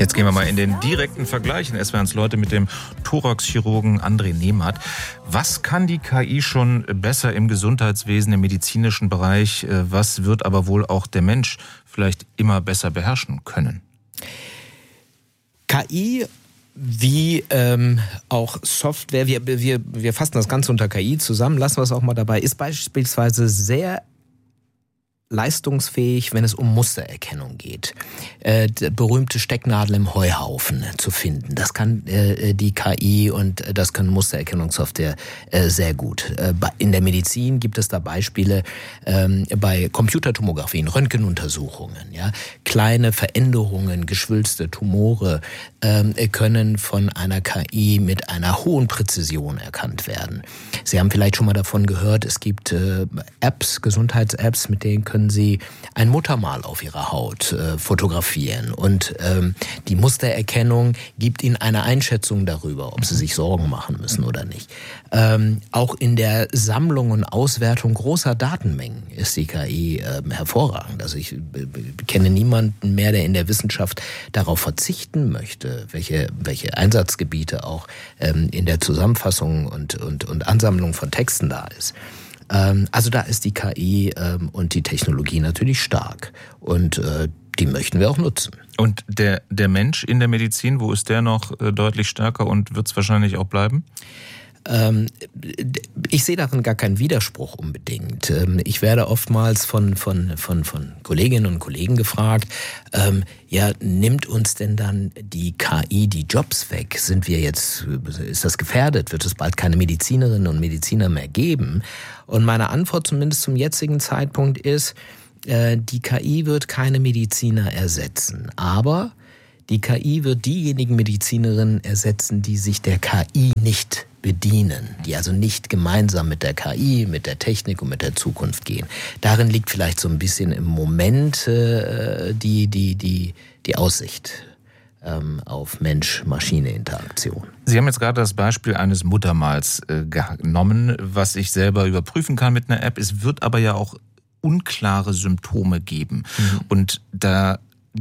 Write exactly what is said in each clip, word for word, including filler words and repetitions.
Jetzt gehen wir mal in den direkten Vergleich in S W R eins Leute mit dem Thoraxchirurgen André Nehmert. Was kann die K I schon besser im Gesundheitswesen, im medizinischen Bereich? Was wird aber wohl auch der Mensch vielleicht immer besser beherrschen können? K I wie ähm, auch Software, wir, wir, wir fassen das Ganze unter K I zusammen, lassen wir es auch mal dabei, ist beispielsweise sehr leistungsfähig, wenn es um Mustererkennung geht. Äh, berühmte Stecknadel im Heuhaufen zu finden. Das kann äh, die K I und das können Mustererkennungssoftware äh, sehr gut. Äh, in der Medizin gibt es da Beispiele äh, bei Computertomographien, Röntgenuntersuchungen. Ja? Kleine Veränderungen, geschwülste Tumore äh, können von einer K I mit einer hohen Präzision erkannt werden. Sie haben vielleicht schon mal davon gehört, es gibt äh, Apps, Gesundheits-Apps, mit denen können Sie ein Muttermal auf Ihrer Haut äh, fotografieren. Und ähm, die Mustererkennung gibt Ihnen eine Einschätzung darüber, ob Sie sich Sorgen machen müssen oder nicht. Ähm, auch in der Sammlung und Auswertung großer Datenmengen ist die K I äh, hervorragend. Also ich äh, kenne niemanden mehr, der in der Wissenschaft darauf verzichten möchte, welche, welche Einsatzgebiete auch ähm, in der Zusammenfassung und, und, und Ansammlung von Texten da ist. Also da ist die K I ähm, und die Technologie natürlich stark und äh, die möchten wir auch nutzen. Und der, der Mensch in der Medizin, wo ist der noch äh, deutlich stärker und wird es wahrscheinlich auch bleiben? Ähm, ich sehe darin gar keinen Widerspruch unbedingt. Ähm, ich werde oftmals von, von, von, von Kolleginnen und Kollegen gefragt, ähm, ja, nimmt uns denn dann die K I die Jobs weg? Sind wir jetzt, ist das gefährdet? Wird es bald keine Medizinerinnen und Mediziner mehr geben? Und meine Antwort zumindest zum jetzigen Zeitpunkt ist, äh, die K I wird keine Mediziner ersetzen, aber die K I wird diejenigen Medizinerinnen ersetzen, die sich der K I nicht bedienen, die also nicht gemeinsam mit der K I, mit der Technik und mit der Zukunft gehen. Darin liegt vielleicht so ein bisschen im Moment äh, die, die, die, die Aussicht ähm, auf Mensch-Maschine-Interaktion. Sie haben jetzt gerade das Beispiel eines Muttermals äh, genommen, was ich selber überprüfen kann mit einer App. Es wird aber ja auch unklare Symptome geben. Mhm. Und da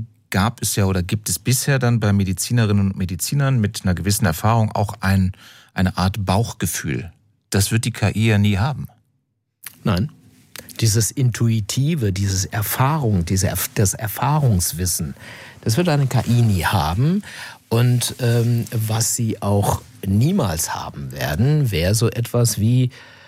gab es ja oder gibt es bisher dann bei Medizinerinnen und Medizinern mit einer gewissen Erfahrung auch ein, eine Art Bauchgefühl. Das wird die K I ja nie haben. Nein. Dieses Intuitive, dieses Erfahrung, diese, das Erfahrungswissen, das wird eine K I nie haben. Und ähm, was sie auch niemals haben werden, wäre so etwas wie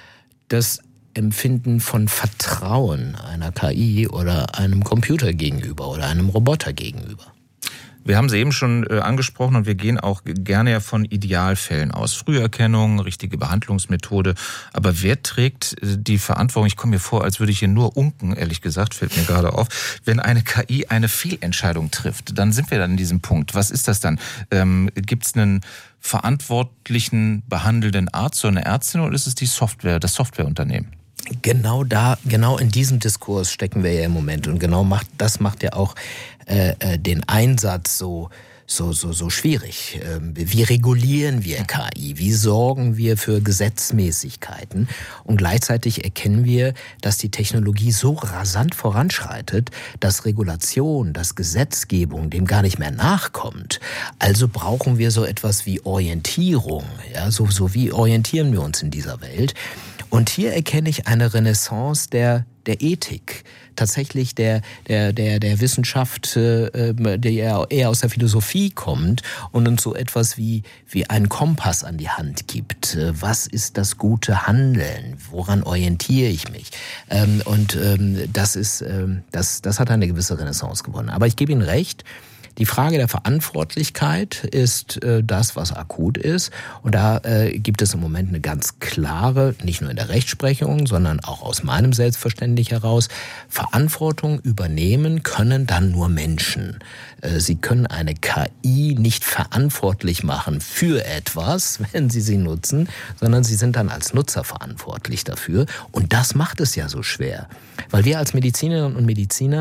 das Empfinden von Vertrauen einer K I oder einem Computer gegenüber oder einem Roboter gegenüber. Wir haben sie eben schon äh, angesprochen und wir gehen auch gerne ja von Idealfällen aus. Früherkennung, richtige Behandlungsmethode. Aber wer trägt äh, die Verantwortung? Ich komme mir vor, als würde ich hier nur unken, ehrlich gesagt, fällt mir gerade auf. Wenn eine K I eine Fehlentscheidung trifft, dann sind wir dann in diesem Punkt. Was ist das dann? Ähm, gibt es einen verantwortlichen, behandelnden Arzt oder eine Ärztin oder ist es die Software, das Softwareunternehmen? Genau da, genau in diesem Diskurs stecken wir ja im Moment und genau macht das macht ja auch äh, den Einsatz so so so so schwierig. Wie regulieren wir K I? Wie sorgen wir für Gesetzmäßigkeiten? Und gleichzeitig erkennen wir, dass die Technologie so rasant voranschreitet, dass Regulation, dass Gesetzgebung dem gar nicht mehr nachkommt. Also brauchen wir so etwas wie Orientierung. Ja, so so wie orientieren wir uns in dieser Welt? Und hier erkenne ich eine Renaissance der der Ethik, tatsächlich der der der der Wissenschaft, äh, die eher aus der Philosophie kommt und uns so etwas wie wie einen Kompass an die Hand gibt. Was ist das gute Handeln? Woran orientiere ich mich? Ähm, und ähm, das ist ähm, das das hat eine gewisse Renaissance gewonnen. Aber ich gebe Ihnen recht. Die Frage der Verantwortlichkeit ist äh, das, was akut ist. Und da äh, gibt es im Moment eine ganz klare, nicht nur in der Rechtsprechung, sondern auch aus meinem Selbstverständnis heraus, Verantwortung übernehmen können dann nur Menschen. Äh, sie können eine K I nicht verantwortlich machen für etwas, wenn sie sie nutzen, sondern sie sind dann als Nutzer verantwortlich dafür. Und das macht es ja so schwer. Weil wir als Medizinerinnen und Mediziner,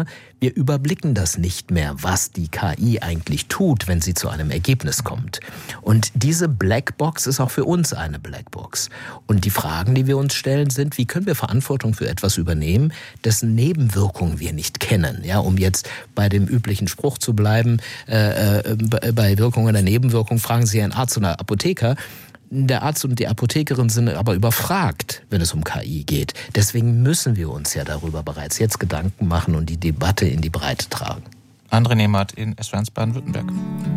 Wir überblicken das nicht mehr, was die K I eigentlich tut, wenn sie zu einem Ergebnis kommt. Und diese Blackbox ist auch für uns eine Blackbox. Und die Fragen, die wir uns stellen, sind, wie können wir Verantwortung für etwas übernehmen, dessen Nebenwirkungen wir nicht kennen? Ja, um jetzt bei dem üblichen Spruch zu bleiben, äh, äh, bei Wirkung oder Nebenwirkung fragen Sie einen Arzt oder Apotheker. Der Arzt und die Apothekerin sind aber überfragt, wenn es um K I geht. Deswegen müssen wir uns ja darüber bereits jetzt Gedanken machen und die Debatte in die Breite tragen. André Nehmert in S W R eins Baden-Württemberg.